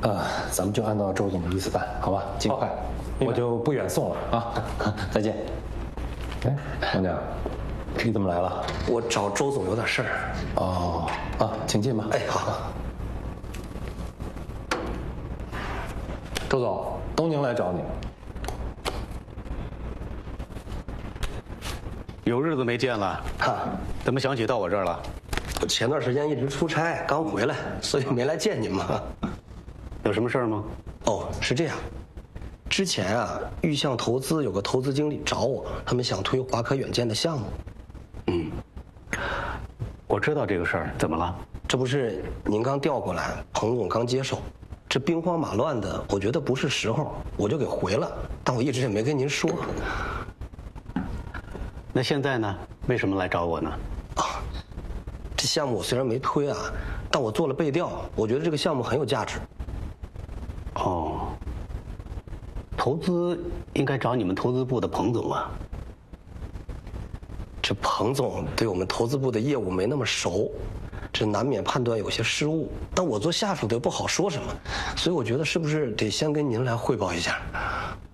咱们就按照周总的意思办，好吧？尽快，我就不远送了啊！再见。哎，王家，你怎么来了？ 我找周总有点事儿。 哦，请进吧。 哎，好。 周总，东宁来找你。 有日子没见了，怎么想起到我这儿了？ 我前段时间一直出差，刚回来，所以没来见你们。 有什么事儿吗？ 哦，是这样。之前玉象投资有个投资经理找我，他们想推华科远见的项目。 我知道这个事儿，怎么了？ 这不是您刚调过来，彭总刚接手，这兵荒马乱的，我觉得不是时候，我就给回了。但我一直也没跟您说。 那现在呢？为什么来找我呢？ 这项目我虽然没推但我做了背调，我觉得这个项目很有价值。 哦，投资应该找你们投资部的彭总啊。 这彭总对我们投资部的业务没那么熟，这难免判断有些失误。但我做下属的又不好说什么，所以我觉得是不是得先跟您来汇报一下？